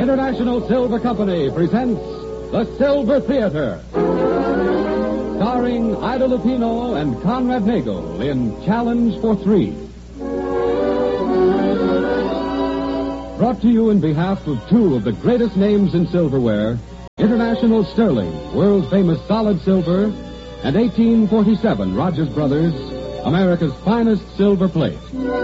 International Silver Company presents The Silver Theater. Starring Ida Lupino and Conrad Nagel in Challenge for Three. Brought to you in behalf of two of the greatest names in silverware, International Sterling, world-famous solid silver, and 1847 Rogers Brothers, America's finest silver plate.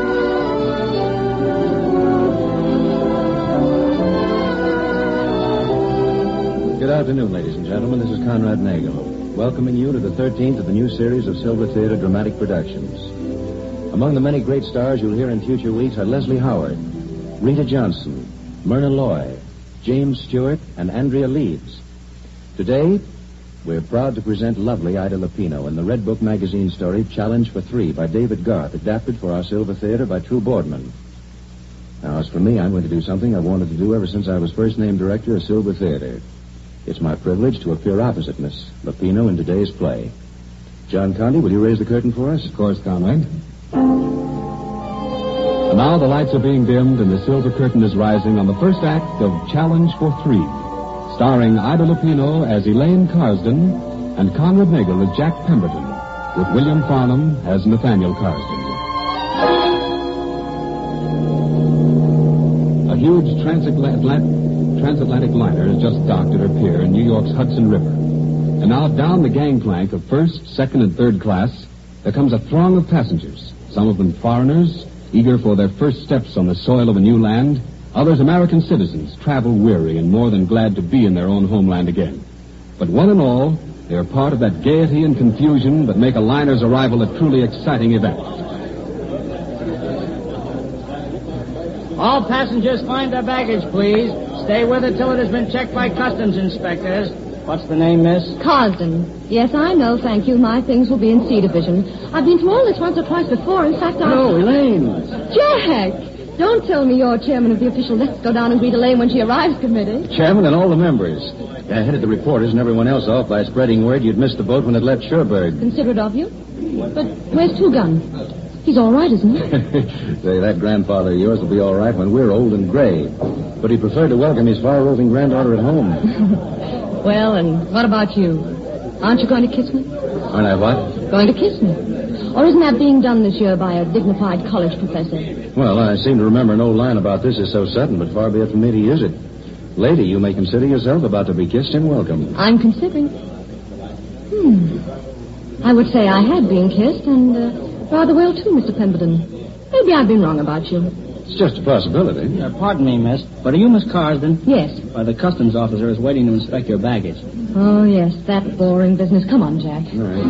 Good afternoon, ladies and gentlemen. This is Conrad Nagel, welcoming you to the 13th of the new series of Silver Theater dramatic productions. Among the many great stars you'll hear in future weeks are Leslie Howard, Rita Johnson, Myrna Loy, James Stewart, and Andrea Leeds. Today, we're proud to present lovely Ida Lupino in the Red Book magazine story Challenge for Three by David Garth, adapted for our Silver Theater by True Boardman. Now, as for me, I'm going to do something I've wanted to do ever since I was first named director of Silver Theater. It's my privilege to appear opposite Miss Lupino in today's play. John Conde, will you raise the curtain for us? Of course, Conrad. And now the lights are being dimmed and the silver curtain is rising on the first act of Challenge for Three, starring Ida Lupino as Elaine Carsden and Conrad Nagel as Jack Pemberton, with William Farnham as Nathaniel Carsden. A huge transatlantic liner has just docked at her pier in New York's Hudson River. And now down the gangplank of first, second, and third class, there comes a throng of passengers, some of them foreigners, eager for their first steps on the soil of a new land, others American citizens, travel-weary and more than glad to be in their own homeland again. But one and all, they are part of that gaiety and confusion that make a liner's arrival a truly exciting event. All passengers find their baggage, please. Stay with it till it has been checked by customs inspectors. What's the name, miss? Carsden. Yes, I know, thank you. My things will be in C Division. I've been through all this once or twice before. In fact, No, Elaine. Jack! Don't tell me you're chairman of the official Let's Go Down and Greet Elaine when she arrives committee. Chairman and all the members. I headed the reporters and everyone else off by spreading word you'd missed the boat when it left Cherbourg. Considerate of you. But where's Two Gun? He's all right, isn't he? Say, that grandfather of yours will be all right when we're old and gray. But he preferred to welcome his far-roving granddaughter at home. Well, and what about you? Aren't you going to kiss me? Aren't I what? Going to kiss me. Or isn't that being done this year by a dignified college professor? Well, I seem to remember an old line about this is so sudden, but far be it from me to use it. Lady, you may consider yourself about to be kissed and welcomed. I'm considering. I would say I had been kissed, and rather well, too, Mr. Pemberton. Maybe I've been wrong about you. It's just a possibility. Pardon me, miss, but are you Miss Carsden? Yes. Why, the customs officer is waiting to inspect your baggage. Oh, yes, that boring business. Come on, Jack. All right.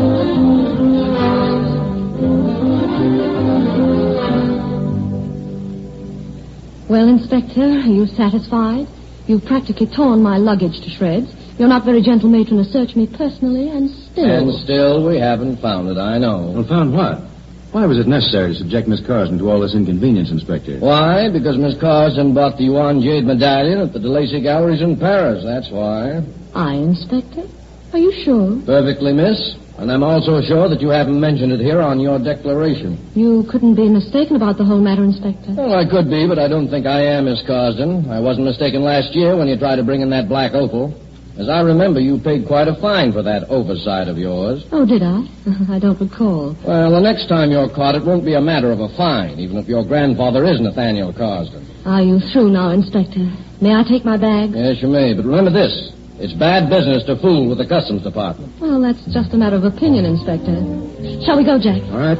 Well, Inspector, are you satisfied? You've practically torn my luggage to shreds. You're not very gentle matron to search me personally, and still... And still we haven't found it, I know. Well, found what? Why was it necessary to subject Miss Carsden to all this inconvenience, Inspector? Why? Because Miss Carsden bought the Yuan Jade medallion at the DeLacy Galleries in Paris, that's why. I, Inspector? Are you sure? Perfectly, miss. And I'm also sure that you haven't mentioned it here on your declaration. You couldn't be mistaken about the whole matter, Inspector. Well, I could be, but I don't think I am, Miss Carsden. I wasn't mistaken last year when you tried to bring in that black opal. As I remember, you paid quite a fine for that oversight of yours. Oh, did I? I don't recall. Well, the next time you're caught, it won't be a matter of a fine, even if your grandfather is Nathaniel Carsden. Are you through now, Inspector? May I take my bag? Yes, you may, but remember this. It's bad business to fool with the Customs Department. Well, that's just a matter of opinion, Inspector. Shall we go, Jack? All right.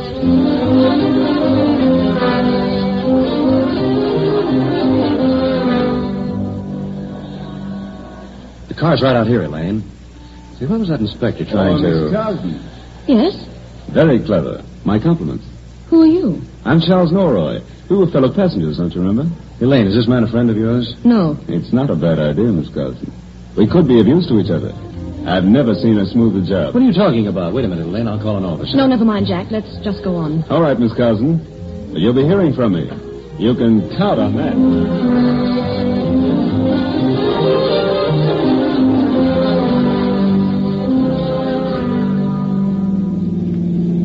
The car's right out here, Elaine. See, what was that inspector trying to... Carsden. Yes? Very clever. My compliments. Who are you? I'm Charles Norroy. We were fellow passengers, don't you remember? Elaine, is this man a friend of yours? No. It's not a bad idea, Miss Carsden. We could be of use to each other. I've never seen a smoother job. What are you talking about? Wait a minute, Elaine. I'll call an officer. No, never mind, Jack. Let's just go on. All right, Miss Carsden. You'll be hearing from me. You can count on that.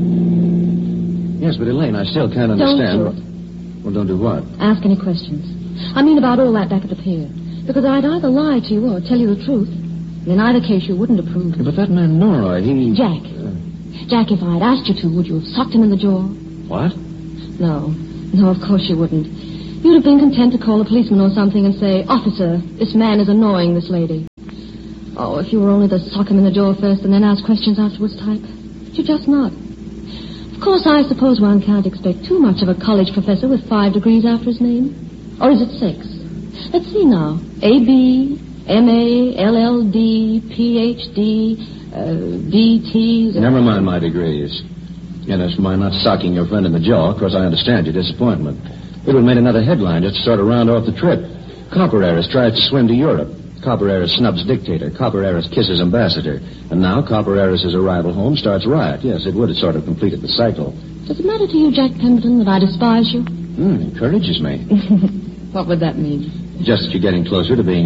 Yes, but Elaine, I still can't understand. Don't do it. Well, don't do what? Ask any questions. I mean about all that back at the pier. Because I'd either lie to you or tell you the truth. And in either case, you wouldn't approve. Yeah, but that man Noroi, he... Jack. Jack, if I'd asked you to, would you have socked him in the jaw? What? No. No, of course you wouldn't. You'd have been content to call a policeman or something and say, Officer, this man is annoying this lady. Oh, if you were only to sock him in the jaw first and then ask questions afterwards type. But you're just not. Of course, I suppose one can't expect too much of a college professor with 5 degrees after his name. Or is it 6? Let's see now. A.B., M.A., LL.D., Ph.D., D.T. Never mind my degrees. And as for my not socking your friend in the jaw, of course I understand your disappointment. It would have made another headline just to sort of round off the trip. Copper Heiress tries to swim to Europe. Copper Heiress snubs dictator. Copper Heiress kisses ambassador. And now Copper Heiress's arrival home starts riot. Yes, it would have sort of completed the cycle. Does it matter to you, Jack Pemberton, that I despise you? Encourages me. What would that mean? Just that you're getting closer to being